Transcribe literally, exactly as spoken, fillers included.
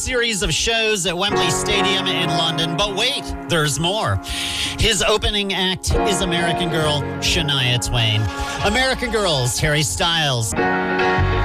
series of shows at Wembley Stadium in London. But wait, there's more. His opening act is American Girl, Shania Twain. American Girls, Harry Styles.